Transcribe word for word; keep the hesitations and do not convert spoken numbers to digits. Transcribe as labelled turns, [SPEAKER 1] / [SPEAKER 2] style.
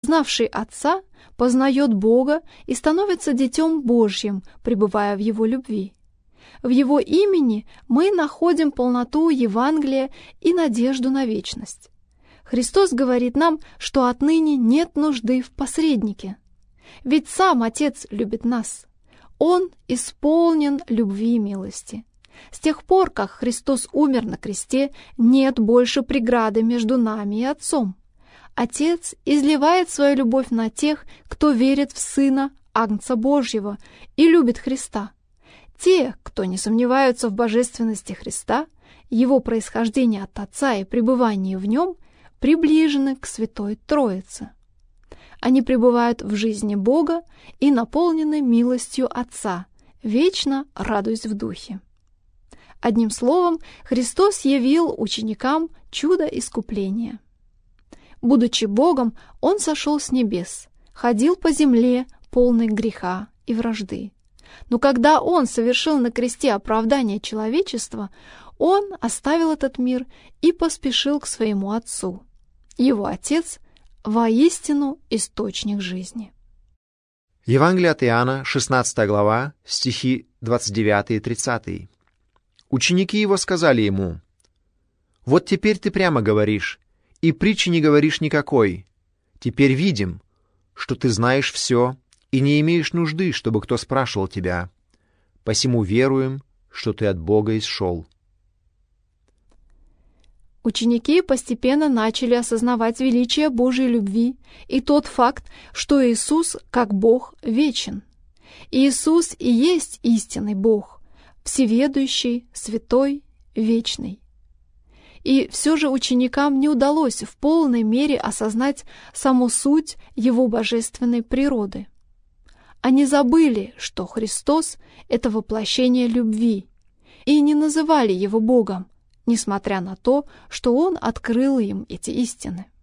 [SPEAKER 1] познавший Отца, познает Бога и становится Детем Божьим, пребывая в Его любви. В Его имени мы находим полноту Евангелия и надежду на вечность. Христос говорит нам, что отныне нет нужды в посреднике. Ведь сам Отец любит нас. Он исполнен любви и милости. С тех пор, как Христос умер на кресте, нет больше преграды между нами и Отцом. Отец изливает свою любовь на тех, кто верит в Сына, Агнца Божьего, и любит Христа. Те, кто не сомневаются в божественности Христа, Его происхождении от Отца и пребывании в Нем, приближены к Святой Троице. Они пребывают в жизни Бога и наполнены милостью Отца, вечно радуясь в Духе. Одним словом, Христос явил ученикам чудо искупления. Будучи Богом, Он сошел с небес, ходил по земле, полной греха и вражды. Но когда Он совершил на кресте оправдание человечества, Он оставил этот мир и поспешил к своему Отцу. Его Отец — воистину источник жизни.
[SPEAKER 2] Евангелие от Иоанна, шестнадцатая глава, стихи двадцать девятый и тридцатый. Ученики Его сказали Ему: «Вот теперь Ты прямо говоришь, и притчи не говоришь никакой. Теперь видим, что Ты знаешь все, и не имеешь нужды, чтобы кто спрашивал Тебя. Посему веруем, что Ты от Бога исшел».
[SPEAKER 1] Ученики постепенно начали осознавать величие Божьей любви и тот факт, что Иисус, как Бог, вечен. Иисус и есть истинный Бог, всеведущий, святой, вечный. И все же ученикам не удалось в полной мере осознать саму суть Его божественной природы. Они забыли, что Христос — это воплощение любви, и не называли Его Богом, несмотря на то, что Он открыл им эти истины.